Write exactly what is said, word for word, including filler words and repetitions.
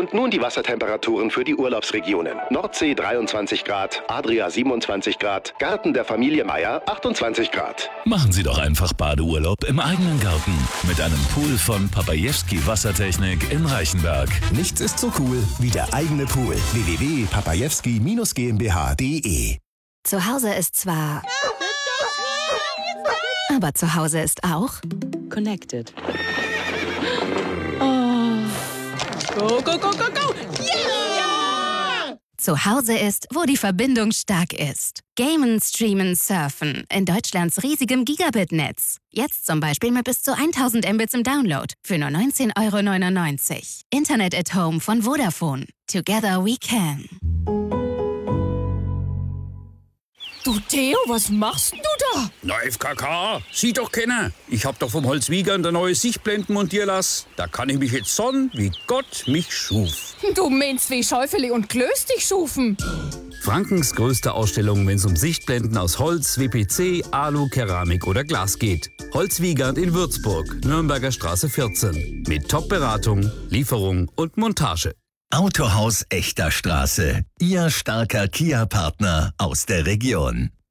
Und nun die Wassertemperaturen für die Urlaubsregionen. Nordsee dreiundzwanzig Grad, Adria siebenundzwanzig Grad, Garten der Familie Meier achtundzwanzig Grad. Machen Sie doch einfach Badeurlaub im eigenen Garten mit einem Pool von Papajewski Wassertechnik in Reichenberg. Nichts ist so cool wie der eigene Pool. w w w punkt papajewski Bindestrich GmbH punkt de. Zu Hause ist zwar... Aber zu Hause ist auch... Connected. Oh. Go, go, go, go, go! Yeah! Zu Hause ist, wo die Verbindung stark ist. Gamen, streamen, surfen. In Deutschlands riesigem Gigabit-Netz. Jetzt zum Beispiel mit bis zu tausend Mbits im Download. Für nur neunzehn Euro neunundneunzig. Internet at Home von Vodafone. Together we can. Du, Theo, was machst denn du da? Na, F K K, sieh doch keiner. Ich hab doch vom Holzwiegern der neue Sichtblenden montieren lassen. Da kann ich mich jetzt sonnen, wie Gott mich schuf. Du meinst wie Schäufele und Klöß dich schufen. Frankens größte Ausstellung, wenn es um Sichtblenden aus Holz, W P C, Alu, Keramik oder Glas geht. Holzwiegand in Würzburg, Nürnberger Straße vierzehn. Mit Top-Beratung, Lieferung und Montage. Autohaus Echter Straße. Ihr starker Kia-Partner aus der Region.